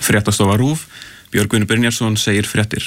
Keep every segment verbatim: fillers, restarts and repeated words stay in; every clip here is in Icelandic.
Fréttastofa RÚV, Björgvin Brynjarsson segir fréttir.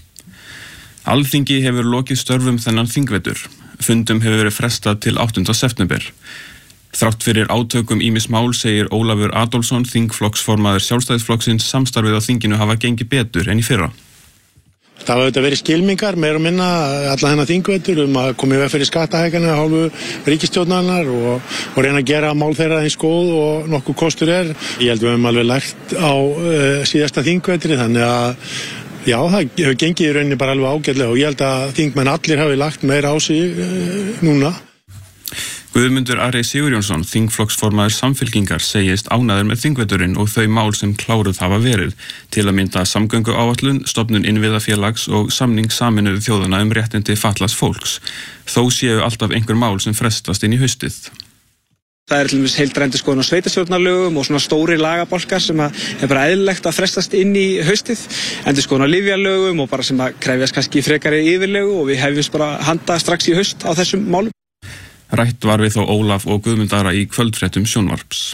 Alþingi hefur lokið störfum þennan þingvetur. Fundum hefur verið frestað til áttunda september. Þrátt fyrir átökum ýmis mál segir Ólafur Adolfsson, þingflokksformaður Sjálfstæðisflokksins, samstarfið á þinginu hafa gengið betur en í fyrra. Það hafa auðvitað verið skilmingar, meira og minna alla hennar þingvetur um að koma í veg fyrir skattahækkanir af hálfu ríkisstjórnarinnar og, og reyna að gera mál þeirra eins góð og nokkuð kostur er. Ég held við höfum alveg lært á uh, síðasta þingvetri, þannig að já, það hefur gengið í rauninni bara alveg ágætlega og ég held að þingmenn allir hafi lagt meira á sig uh, núna. Guðmundur Ari Sigurjónsson, þingflokksformaður Samfylkingar, segist ánægður með þingveturinn og þau mál sem kláruð hafa verið, til að mynda samgönguáætlun, stofnun innviðafélags og samning Sameinuðu þjóðanna um réttindi fatlaðs fólks. Þó séu alltaf einhver mál sem frestast inn í haustið. Það er til dæmis heildræn endurskoðun á sveitarstjórnarlögum og svona stóri lagabálkar sem að er bara eðlilegt að frestast inn í haustið, endurskoðun á lyfjalögum og bara sem að krefjast kannski frekari yfirlegu og við hefjumst bara handa strax í haust á þessum málum. Rætt var við þó Ólaf og Guðmundara í kvöldfréttum sjónvarps.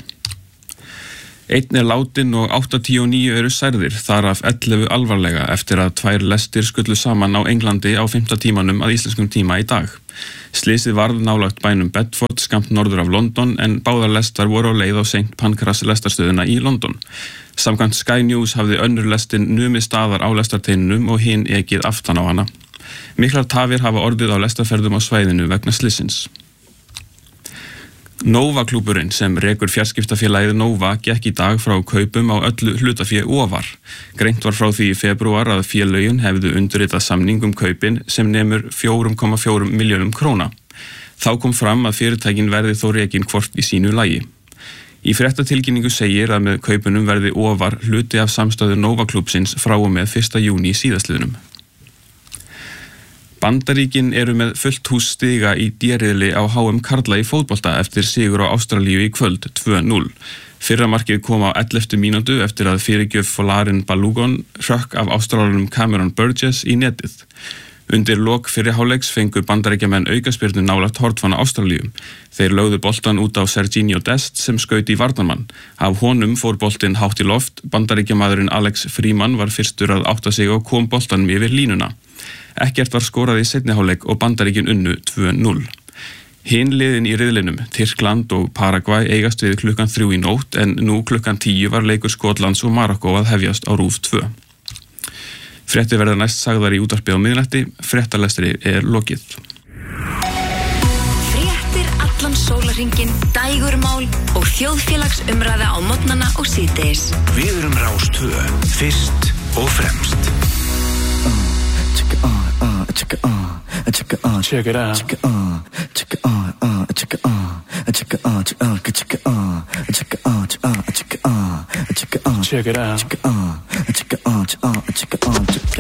Einn er látinn og áttatíu og níu eru særðir, þar af ellefu alvarlega eftir að tvær lestir skullu saman á Englandi á fimmta tímanum að íslenskum tíma í dag. Slysið varð nálægt bænum Bedford skammt norður af London en báðar lestar voru á leið á Saint Pancras lestarstöðina í London. Samkvæmt Sky News hafði önnur lestin numið staðar á lestarteininum og hinn ekið aftan á hana. Miklar tafir hafa orðið á lestarferðum á svæðinu vegna slysins. Nova-klúburinn sem rekur fjarskiptafélagið Nova gekk í dag frá kaupum á öllu hlutafé Ofar. Greint var frá því í febrúar að félögin hefðu undirritað samning um kaupin sem nemur fjögur komma fjögur milljónum króna. Þá kom fram að fyrirtækin verði þó rekin hvort í sínu lagi. Í fréttatilkynningu segir að með kaupunum verði Ofar hluti af samstæðu Nova-klúbsins frá og með fyrsta júní síðastliðnum. Bandaríkin eru með fullt hús stiga í D-riðli á H M karla í fótbolta eftir sigur á Ástralíu í kvöld tvö núll. Fyrra markið kom á elleftu mínútu eftir að fyrirgjöf Folarin Balogun hrökk af Ástralanum Cameron Burgess í netið. Undir lok fyrri hálfleiks fengu bandaríkjamenn aukaspyrnu nálægt hornfana Ástralíu. Þeir lögðu boltan út á Serginho Dest sem skaut í varnarmann. Af honum fór boltinn hátt í loft, bandaríkjamaðurinn Alex Freeman var fyrstur að átta sig og kom boltanum yfir línuna. Ekkert var skorað í seinni hálfleik og Bandaríkin unnu tvö núll. Hin liðin í riðlinum, Tyrkland og Paraguay eigast við klukkan þrjú í nótt en nú klukkan tíu var leikur Skotlands og Marokkó að hefjast á RÚV tvö. Fréttir verða næst sagðar í útvarpi á miðnætti, fréttalestri er lokið. Fréttir allan sólarhringinn, dægurmál og þjóðfélagsumræða á morgnana og síðdegis. Við erum Rás tvö, fyrst og fremst. Check it on, check it on, check it out. Check it on, check it on, check it on, check it on, check it on, check it on, check it on, check it on, check it on, check it on, check it out. Check it on, check it on, check it on, check it on, check it